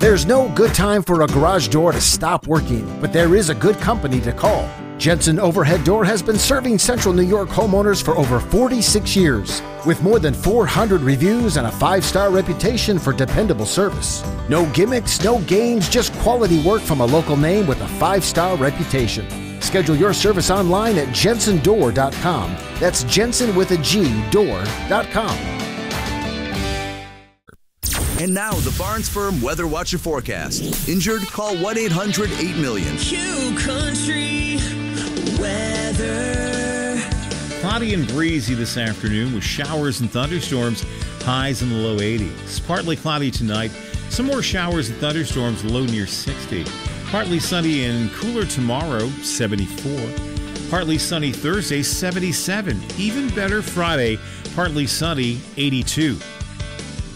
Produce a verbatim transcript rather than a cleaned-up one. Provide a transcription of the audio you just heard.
There's no good time for a garage door to stop working, but there is a good company to call. Jensen Overhead Door has been serving Central New York homeowners for over forty-six years, with more than four hundred reviews and a five-star reputation for dependable service. No gimmicks, no games, just quality work from a local name with a five-star reputation. Schedule your service online at jensen door dot com. That's Jensen with a G, door dot com. And now, the Barnes Firm Weather Watcher forecast. Injured? Call one eight hundred eight million. Q Country Weather. Cloudy and breezy this afternoon with showers and thunderstorms, highs in the low eighties. Partly cloudy tonight, some more showers and thunderstorms, low near sixty. Partly sunny and cooler tomorrow, seventy-four. Partly sunny Thursday, seventy-seven. Even better Friday, partly sunny, eighty-two.